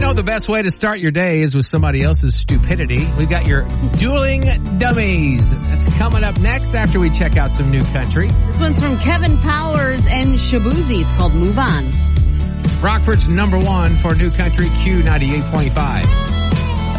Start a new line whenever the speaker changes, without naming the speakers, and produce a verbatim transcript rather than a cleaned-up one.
know the best way to start your day is with somebody else's stupidity. We've got your Dueling Dummies. That's coming up next after we check out some new country.
This one's from Kevin Powers and Shabuzi. It's called Move On.
Rockford's number one for new country, Q ninety-eight point five.